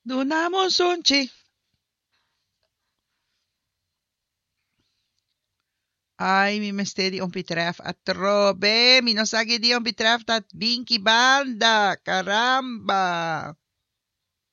Dunamon sonche. Ay, mi misteri om betreft att Robe, mi no sagi di om betreft att Binky Banda. Caramba!